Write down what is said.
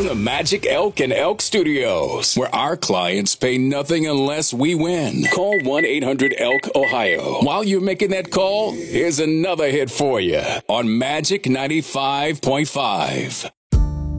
from the Magic Elk and Elk Studios, where our clients pay nothing unless we win. Call 1-800-ELK-OHIO. While you're making that call, here's another hit for you on Magic 95.5.